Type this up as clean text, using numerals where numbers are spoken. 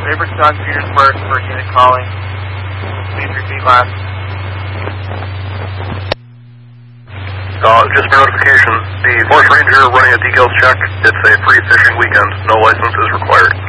Beaverton, Petersburg for unit calling. Please repeat last. Just for notification, the Forest Ranger running a decals check. It's a free fishing weekend. No license is required.